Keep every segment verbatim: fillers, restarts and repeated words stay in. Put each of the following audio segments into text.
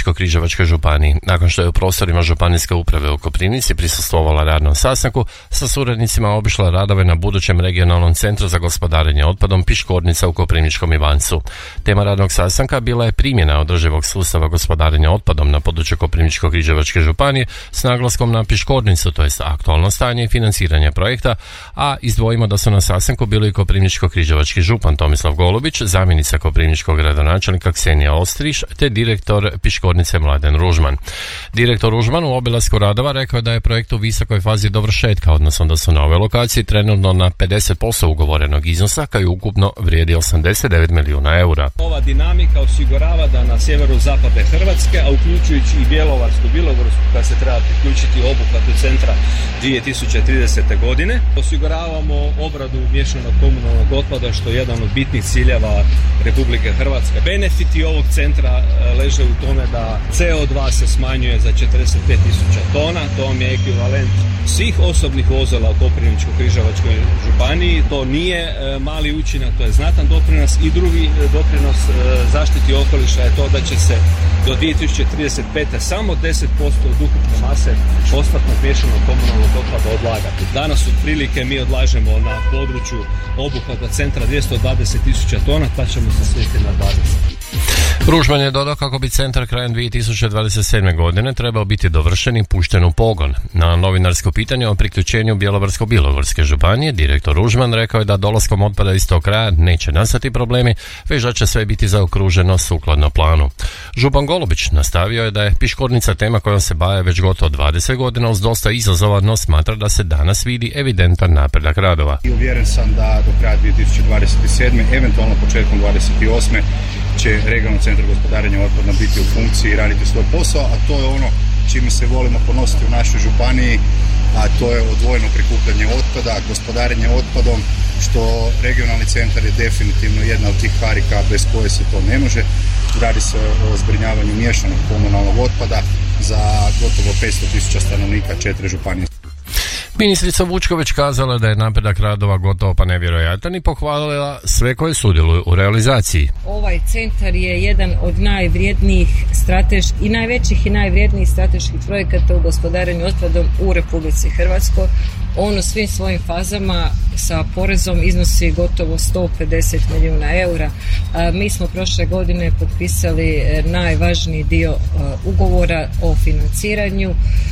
Koprivničko-križevačkoj županiji. Nakon što je u prostorima županijske uprave u Koprivnici prisustvovala radnom sastanku, sa suradnicima obišla radove na budućem regionalnom centru za gospodarenje otpadom Piškornica u Koprivničkom Ivancu. Tema radnog sastanka bila je primjena održivog sustava gospodarenja otpadom na području Koprivničko-križevačke županije s naglaskom na Piškornicu, to jest aktualno stanje i financiranje projekta, a izdvojimo da su na sastanku bili i Koprivničko-križevački župan Tomislav Golubić, zamjenica koprivničkog gradonačelnika Ksenija Ostriš te direktor Piškornice Mladen Ružman. Direktor Ružman u obilasku radova rekao da je projekt u visokoj fazi dovršetka, odnosno da su na ovoj lokaciji trenutno na pedeset posto ugovorenog iznosa, kao i ukupno vrijedi osamdeset devet milijuna eura. Ova dinamika osigurava da na sjeveru zapade Hrvatske, a uključujući i Bjelovarsku, Bilogorsku, koja se treba priključiti obuhvatu centra dvije tisuće tridesete. godine, osiguravamo obradu miješanog komunalnog otpada, što je jedan od bitnih ciljeva Republike Hrvatske. Benefiti ovog centra leže u tome da C O dva se smanjuje za četrdeset pet tisuća tona, to vam je ekvivalent svih osobnih vozila u Koprivničko-križevačkoj županiji. To nije mali učinak, to je znatan doprinos. I drugi doprinos zaštiti okoliša je to da će se do dvije tisuće trideset pete. samo deset posto od ukupne mase fosfatnog miješanog komunalnog otpada odlagati. Danas otprilike mi odlažemo na području obuhvata centra dvjesto dvadeset tisuća tona, pa ćemo se svesti na dvadeset. Ružman je dodao kako bi centar krajem dvije tisuće dvadeset sedme. godine trebao biti dovršen i pušten u pogon. Na novinarsko pitanje o priključenju Bjelovarsko-bilogorske županije, direktor Ružman rekao je da dolaskom otpada iz tog kraja neće nastati problemi, već da će sve biti zaokruženo sukladno planu. Župan Golubić nastavio je da je Piškornica tema kojom se baje već gotovo dvadeset godina uz dosta izazova, no smatra da se danas vidi evidentan napredak radova. I uvjeren sam da do kraja dvije tisuće dvadeset sedme. eventualno početkom dvadeset osme. će regionalni centar gospodarenja otpadom biti u funkciji i raditi svoj posao, a to je ono čime se volimo ponositi u našoj županiji, a to je odvojeno prikupljanje otpada, gospodarenje otpadom, što regionalni centar je definitivno jedna od tih karika bez koje se to ne može. Radi se o zbrinjavanju miješanog komunalnog otpada za gotovo petsto tisuća stanovnika četiri županije. Ministrica Vučković kazala da je napredak radova gotovo pa nevjerojatan i pohvalila sve koje sudjeluju u realizaciji. Ovaj centar je jedan od najvrijednijih strateških i najvećih i najvrijednijih strateških projekata u gospodarenju otpadom u Republici Hrvatskoj. On u svim svojim fazama sa porezom iznosi gotovo sto pedeset milijuna eura. Mi smo prošle godine potpisali najvažniji dio ugovora o financiranju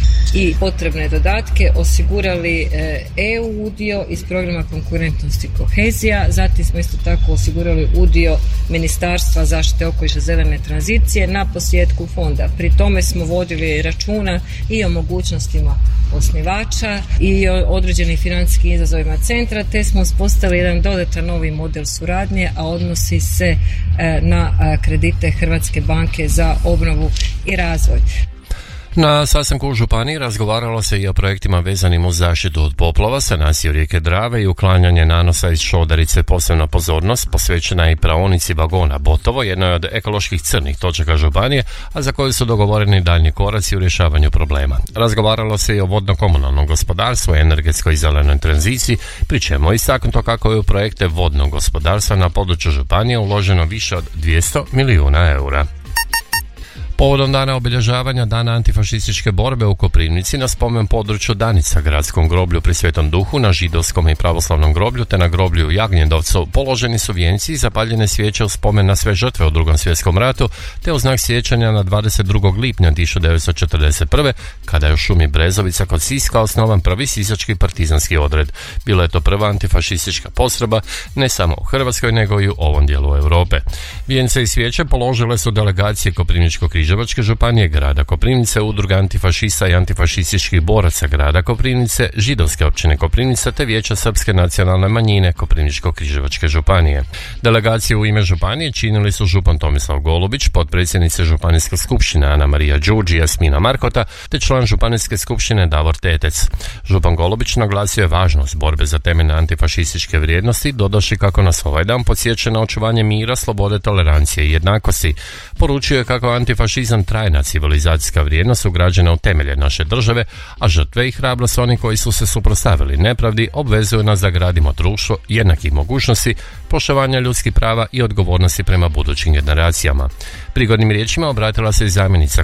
i potrebne dodatke, osigurali E U udio iz programa konkurentnosti i kohezija, zatim smo isto tako osigurali udio Ministarstva zaštite okoliša zelene tranzicije na posljedku fonda. Pri tome smo vodili računa i o mogućnostima osnivača i o određenim financijskim izazovima centra, te smo uspostavili jedan dodatan novi model suradnje, a odnosi se na kredite Hrvatske banke za obnovu i razvoj. Na sastanku u županiji razgovaralo se i o projektima vezanim uz zaštitu od poplava, sanaciju rijeke Drave i uklanjanje nanosa iz Šodarice. Posebna pozornost posvećena i praonici vagona Botovo, jednoj od ekoloških crnih točaka županije, a za koju su dogovoreni daljnji koraci u rješavanju problema. Razgovaralo se i o vodno-komunalnom gospodarstvu, energetskoj i zelenoj tranziciji, pri čemu je istaknuto kako je u projekte vodnog gospodarstva na području županije uloženo više od dvjesto milijuna eura. Povodom dana obilježavanja Dana antifašističke borbe u Koprivnici na spomen području Danica, gradskom groblju pri Svetom Duhu, na židovskom i pravoslavnom groblju te na groblju u Jagnjedovcu položeni su vijenci i zapaljene svijeće u spomen na sve žrtve u Drugom svjetskom ratu te u znak sjećanja na dvadeset drugog lipnja tisuću devetsto četrdeset prve. kada je u šumi Brezovica kod Siska osnovan prvi sisački partizanski odred. Bila je to prva antifašistička postrojba ne samo u Hrvatskoj nego i u ovom dijelu Europe. Vijence i svijeće položile su delegacije Koprivničko-križevačke županije, grada Koprivnice, udruga antifašista i antifašističkih boraca grada Koprivnice, židovske općine Koprivnica te vijeća srpske nacionalne manjine Koprivničko-križevačke županije. Delegacije u ime županije činili su župan Tomislav Golubić, potpredsjednice županijske skupštine Ana Marija Đurđi i Jasmina Markota te član županijske skupštine Davor Tetec. Župan Golubić naglasio je važnost borbe za temeljne antifašističke vrijednosti, dodaši kako nas ovaj dan podsjeća na očuvanje mira, slobode, tolerancije i jednakosti. Poručio je kako antifašizam trajna civilizacijska vrijednost ugrađena u temelje naše države, a žrtve i hrabrost oni koji su se suprotstavili nepravdi obvezuju nas da gradimo društvo jednakih mogućnosti, poštovanja ljudskih prava i odgovornosti prema budućim generacijama. Prigodnim riječima obratila se i zamjenica